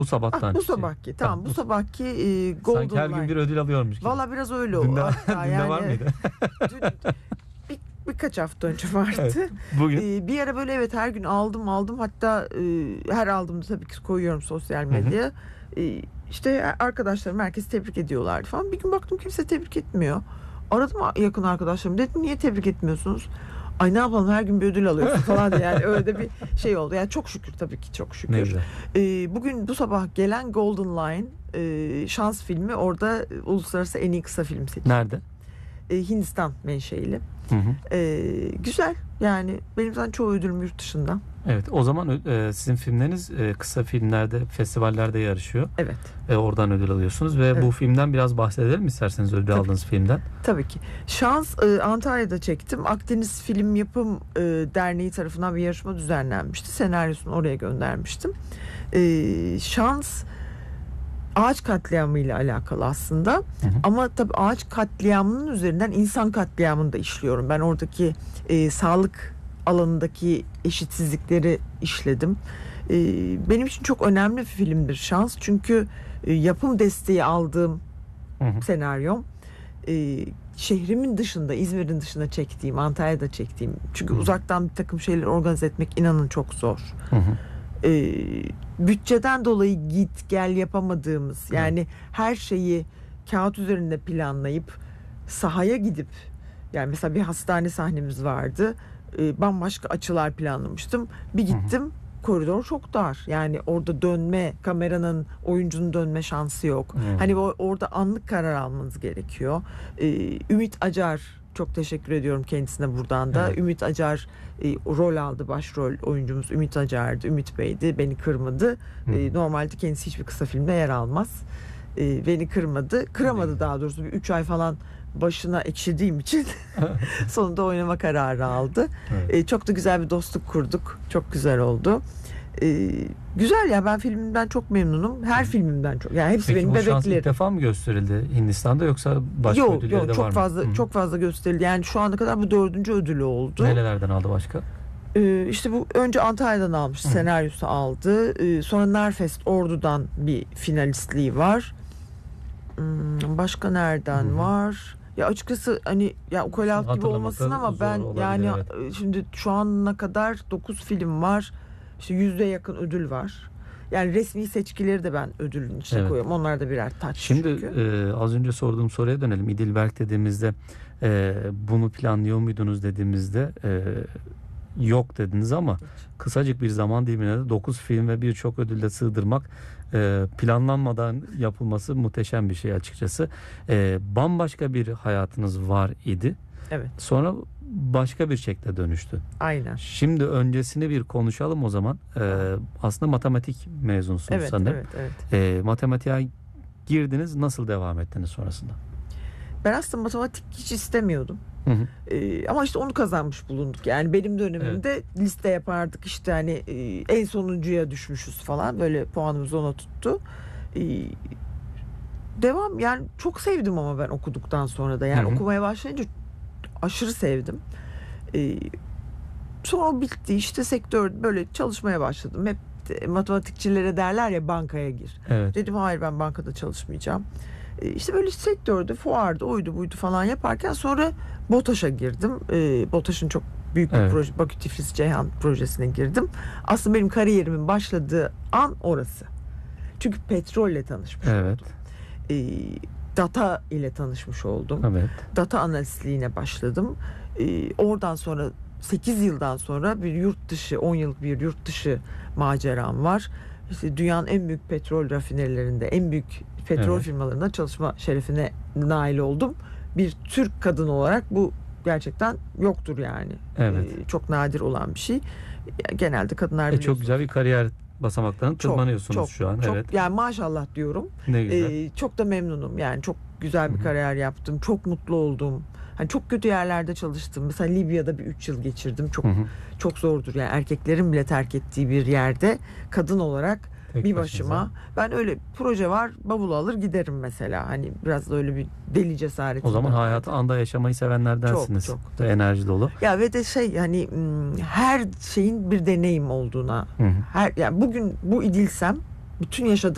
Bu sabahtan. Bu sabahki. Tamam, bu sabahki Golden Sanki her gün bir ödül alıyormuş gibi. Valla biraz öyle oldu. Dün Yani, var mıydı? dün, birkaç hafta önce vardı. Evet, bugün. Bir ara böyle her gün aldım. Hatta her aldığımda tabii ki koyuyorum sosyal medyaya. İşte arkadaşlarım herkes tebrik ediyorlardı falan. Bir gün baktım kimse tebrik etmiyor. Aradım yakın arkadaşlarım. Dedim niye tebrik etmiyorsunuz? Ay ne yapalım, her gün bir ödül alıyorsun falan diye. Yani öyle de bir şey oldu. Yani çok şükür, tabii ki çok şükür. Ne güzel. Bugün bu sabah gelen Golden Lion şans filmi, orada uluslararası en iyi kısa film seçildi. Nerede? Hindistan menşeili. Hı hı. Güzel. Yani benim zaten çoğu ödülüm yurt dışında. Evet, o zaman sizin filmleriniz kısa filmlerde, festivallerde yarışıyor. Evet. Oradan ödül alıyorsunuz ve Evet. bu filmden biraz bahsedelim isterseniz, ödül aldığınız filmden. Tabii ki. Şans Antalya'da çektim. Akdeniz Film Yapım Derneği tarafından bir yarışma düzenlenmişti. Senaryosunu oraya göndermiştim. Şans ağaç katliamı ile alakalı aslında. Hı hı. Ama tabii ağaç katliamının üzerinden insan katliamını da işliyorum. Ben oradaki sağlık alanındaki eşitsizlikleri işledim. Benim için çok önemli bir filmdir Şans. Çünkü yapım desteği aldığım senaryom. Şehrimin dışında, İzmir'in dışında çektiğim, Antalya'da çektiğim. Çünkü uzaktan bir takım şeyleri organize etmek inanın çok zor. Bütçeden dolayı git gel yapamadığımız, yani her şeyi kağıt üzerinde planlayıp sahaya gidip, yani mesela bir hastane sahnemiz vardı. Bambaşka açılar planlamıştım. Bir gittim, koridor çok dar. Yani orada dönme, kameranın, oyuncunun dönme şansı yok. Hani orada anlık karar almanız gerekiyor. Ümit Acar, çok teşekkür ediyorum kendisine buradan da. Evet. Ümit Acar rol aldı, başrol oyuncumuz Ümit Acar'dı. Ümit Bey'di, beni kırmadı. Normalde kendisi hiçbir kısa filmde yer almaz. Beni kıramadı daha doğrusu. Bir 3 ay falan başına ekşidiğim için sonunda oynama kararı aldı. Evet. Çok da güzel bir dostluk kurduk. Çok güzel oldu. Güzel ya, ben filmimden çok memnunum. Her filmimden çok. Yani hepsi benim bebeklerim. Peki bu şans ilk defa mı gösterildi Hindistan'da, yoksa başka ödülleri de var mı? Yok, çok fazla gösterildi. Yani şu ana kadar bu 4. ödülü oldu. Nerelerden aldı başka? İşte bu önce Antalya'dan almış, senaryosu aldı. Sonra Narfest Ordu'dan bir finalistliği var. Başka nereden var? Ya açıkçası hani ya ukalalık gibi olmasın ama ben yani şimdi şu ana kadar 9 film var. İşte 100'e yakın ödül var. Yani resmi seçkileri de ben ödülün içine koyuyorum. Onlar da birer taç. Şimdi az önce sorduğum soruya dönelim. İdilberk dediğimizde bunu planlıyor muydunuz dediğimizde yok dediniz ama kısacık bir zaman dilimine de 9 film ve birçok ödülde sığdırmak, planlanmadan yapılması muhteşem bir şey açıkçası. Bambaşka bir hayatınız var idi. Evet. Sonra başka bir şekle dönüştü. Aynen. Şimdi öncesini bir konuşalım o zaman. Aslında matematik mezunsunuz sanırım. Evet. Matematiğe girdiniz. Nasıl devam ettiniz sonrasında? Ben aslında matematik hiç istemiyordum. Ama işte onu kazanmış bulunduk. Yani benim dönemimde liste yapardık, işte hani en sonuncuya düşmüşüz falan, böyle puanımız ona tuttu. Devam, yani çok sevdim ama ben okuduktan sonra da, yani okumaya başlayınca aşırı sevdim. Sonra bitti, işte sektör böyle çalışmaya başladım. Hep matematikçilere derler ya, bankaya gir. Evet. Dedim hayır, ben bankada çalışmayacağım. İşte böyle sektörde, fuarda, oydu buydu falan yaparken sonra BOTAŞ'a girdim. BOTAŞ'ın çok büyük bir proje, Bakü Tiflis Ceyhan projesine girdim. Aslında benim kariyerimin başladığı an orası. Çünkü petrolle tanışmış oldum. Data ile tanışmış oldum. Evet. Data analistliğine başladım. Oradan sonra 8 yıldan sonra bir yurt dışı, 10 yıllık bir yurt dışı maceram var. İşte dünyanın en büyük petrol rafinerilerinde, en büyük petrol firmalarında çalışma şerefine nail oldum. Bir Türk kadın olarak bu gerçekten yoktur yani. Evet. Çok nadir olan bir şey. Genelde kadınlar çok güzel bir kariyer basamaklarını tırmanıyorsunuz şu an. Çok, yani maşallah diyorum. Ne güzel. Çok da memnunum. Yani çok güzel bir kariyer yaptım. Çok mutlu oldum. Hani çok kötü yerlerde çalıştım. Mesela Libya'da bir 3 yıl geçirdim. Çok zordur. Yani erkeklerin bile terk ettiği bir yerde kadın olarak bir başıma. Ben öyle proje var, bavul alır giderim mesela. Hani biraz da öyle bir deli cesaretim. O zaman hayatı anda yaşamayı sevenlerdensiniz. Çok. Enerji dolu. Ya ve de hani her şeyin bir deneyim olduğuna. Yani bugün bu idilsem bütün yaşadık